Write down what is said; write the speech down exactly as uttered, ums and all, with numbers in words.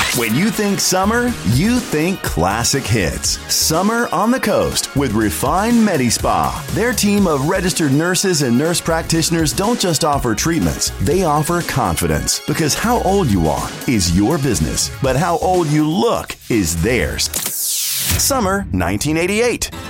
When you think summer, you think classic hits. Summer on the Coast with Refine Medi-Spa. Their team of registered nurses and nurse practitioners don't just offer treatments, they offer confidence. Because how old you are is your business, but how old you look is theirs. Summer nineteen eighty-eight.